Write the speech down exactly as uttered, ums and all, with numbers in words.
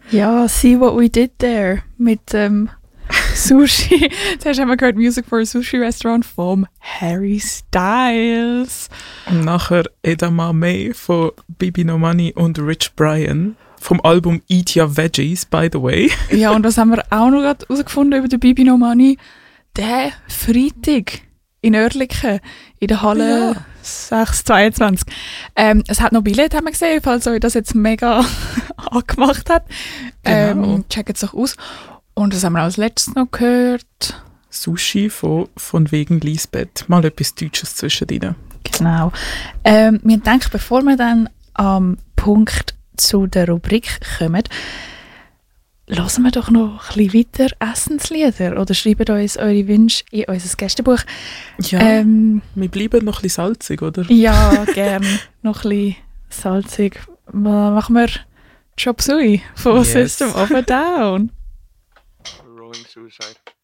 Ja, See What We Did There mit ähm, Sushi. Zuerst haben wir gehört Music for a Sushi Restaurant vom Harry Styles. Und nachher Edamame von Bibi No Money und Rich Brian vom Album Eat Your Veggies, by the way. Ja, und was haben wir auch noch gerade herausgefunden über den Bibi No Money? Der Freitag in Oerlikon, in der Halle Ja. sechs zweiundzwanzig. Ähm, es hat noch Billett, haben wir gesehen, falls euch das jetzt mega angemacht hat. Genau. Ähm, checkt es doch aus. Und was haben wir als letztes noch gehört? Sushi von, von wegen Lisbeth. Mal etwas Deutsches zwischendrin. Genau. Ähm, wir denken, bevor wir dann am Punkt zu der Rubrik kommen, hören wir doch noch ein bisschen weiter Essenslieder oder schreibt uns eure Wünsche in unser Gästebuch. Ja, Ähm, wir bleiben noch ein bisschen salzig, oder? ja, gern. Noch ein bisschen salzig. Ma- Machen wir Chop Suey von Yes. System of a Down. Rolling Suicide.